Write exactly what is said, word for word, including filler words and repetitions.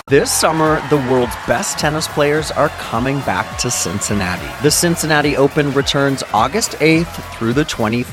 This summer, the world's best tennis players are coming back to Cincinnati. The Cincinnati Open returns August eighth through the twenty-third.